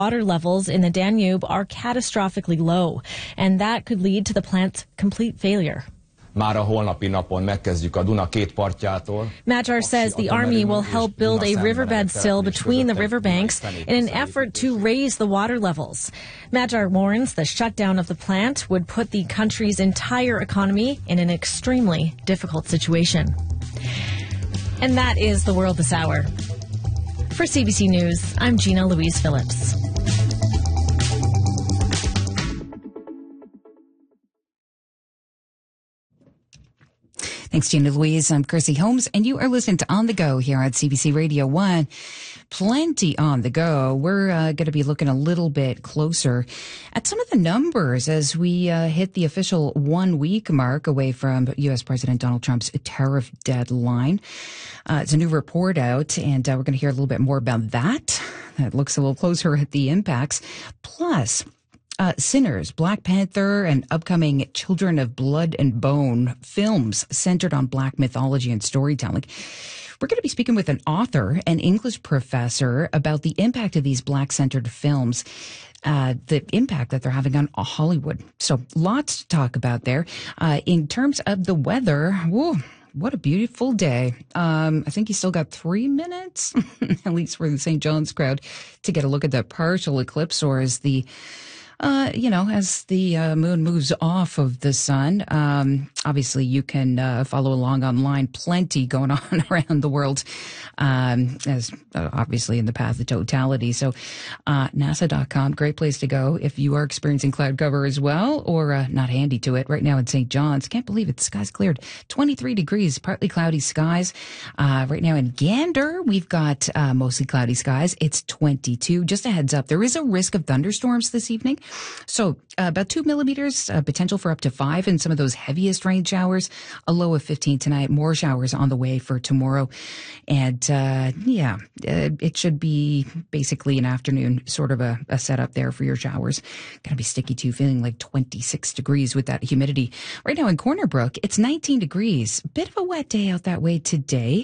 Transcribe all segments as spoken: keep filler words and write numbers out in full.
Water levels in the Danube are catastrophically low, and that could lead to the plant's complete failure. Már a holnapi napon megkezdjük a Duna két partjától. Madjar says the army will help build a riverbed sill between the riverbanks in an effort to raise the water levels. Madjar warns the shutdown of the plant would put the country's entire economy in an extremely difficult situation. And that is the world this hour. For C B C News, I'm Gina Louise Phillips. Thanks, Gina Louise. I'm Chrissy Holmes, and you are listening to On the Go here on C B C Radio one. Plenty on the go. We're uh, going to be looking a little bit closer at some of the numbers as we uh, hit the official one-week mark away from U S. President Donald Trump's tariff deadline. Uh, it's a new report out, and uh, we're going to hear a little bit more about that. That looks a little closer at the impacts. Plus, Uh, Sinners, Black Panther, and upcoming Children of Blood and Bone films centered on Black mythology and storytelling. We're going to be speaking with an author and English professor about the impact of these Black-centered films, uh, the impact that they're having on Hollywood. So lots to talk about there. Uh, in terms of the weather, whoa, what a beautiful day. Um, I think you still got three minutes, at least for the Saint John's crowd, to get a look at the partial eclipse, or as the Uh, you know, as the uh, moon moves off of the sun. Um, obviously, you can uh, follow along online. Plenty going on around the world, um, as uh, obviously in the path of totality. So uh, NASA dot com, great place to go if you are experiencing cloud cover as well, or uh, not handy to it. Right now in Saint John's, can't believe it, the sky's cleared. twenty-three degrees, partly cloudy skies. Uh, right now in Gander, we've got uh, mostly cloudy skies. It's twenty-two. Just a heads up, there is a risk of thunderstorms this evening. So uh, about two millimeters, uh, potential for up to five in some of those heaviest rain showers, a low of fifteen tonight, more showers on the way for tomorrow. And uh, yeah, uh, it should be basically an afternoon sort of a, a setup there for your showers. Going to be sticky too, feeling like twenty-six degrees with that humidity. Right now in Corner Brook, it's nineteen degrees. Bit of a wet day out that way today.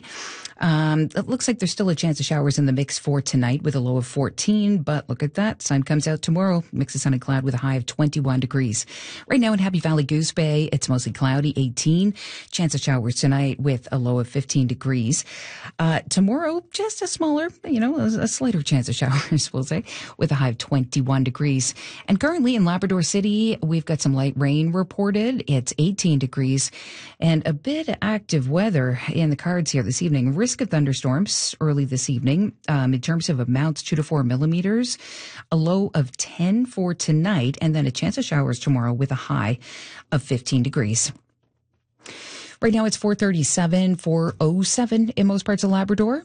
Um, it looks like there's still a chance of showers in the mix for tonight with a low of fourteen, but look at that. Sun comes out tomorrow, mix of sun and cloud with a high of twenty-one degrees. Right now in Happy Valley Goose Bay, it's mostly cloudy, eighteen. Chance of showers tonight with a low of fifteen degrees. Uh, tomorrow, just a smaller, you know, a, a slighter chance of showers, we'll say, with a high of twenty-one degrees. And currently in Labrador City, we've got some light rain reported. It's eighteen degrees and a bit of active weather in the cards here this evening. Risk of thunderstorms early this evening. Um, in terms of amounts, two to four millimeters, a low of ten for tonight, and then a chance of showers tomorrow with a high of fifteen degrees. Right now it's four thirty-seven, four oh seven in most parts of Labrador.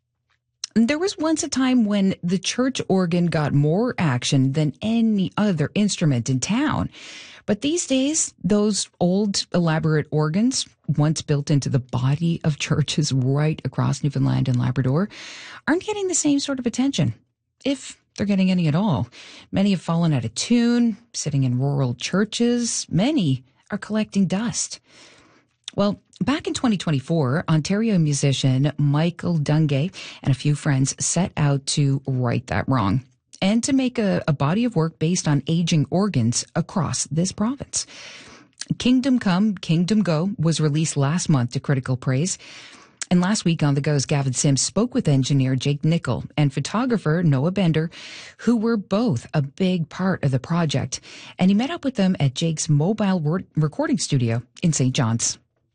There was once a time when the church organ got more action than any other instrument in town. But these days, those old, elaborate organs, once built into the body of churches right across Newfoundland and Labrador, aren't getting the same sort of attention, if they're getting any at all. Many have fallen out of tune, sitting in rural churches. Many are collecting dust. Well, back in twenty twenty-four, Ontario musician Michael Dungay and a few friends set out to right that wrong and to make a, a body of work based on aging organs across this province. Kingdom Come, Kingdom Go was released last month to critical praise. And last week on The Go's Gavin Sims spoke with engineer Jake Nickel and photographer Noah Bender, who were both a big part of the project. And he met up with them at Jake's mobile re- recording studio in Saint John's.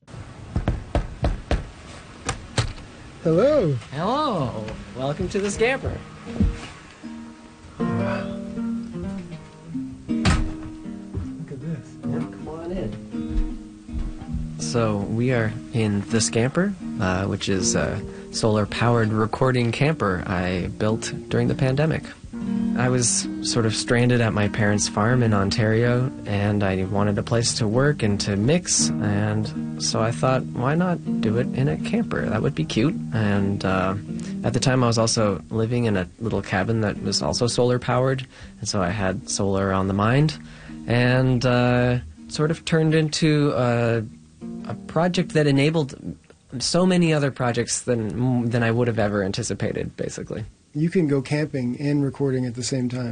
Hello. Hello. Welcome to the Scamper. Look at this. Yeah, come on in. So we are in the Scamper, uh, which is a solar-powered recording camper I built during the pandemic. I was sort of stranded at my parents' farm in Ontario, and I wanted a place to work and to mix, and so I thought, why not do it in a camper? That would be cute. And uh, at the time, I was also living in a little cabin that was also solar-powered, and so I had solar on the mind, and uh, sort of turned into a, a project that enabled so many other projects than than I would have ever anticipated, basically. You can go camping and recording at the same time.